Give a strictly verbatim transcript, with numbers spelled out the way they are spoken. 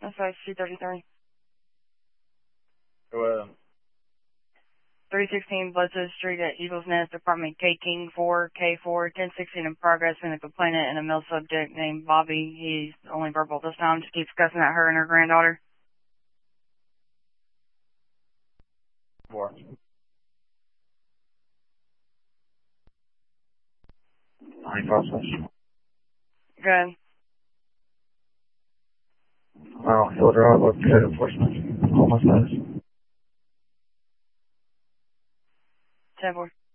five C thirty-three. Go ahead. three sixteen Bloodshed Street at Eagles Nest, apartment K King four, K four, ten sixteen in progress, and a complainant and a male subject named Bobby. He's only verbal this time. Just keeps cussing at her and her granddaughter. Four. ninety-five cents. Good. I'll filter out with code enforcement. Almost does. ten four.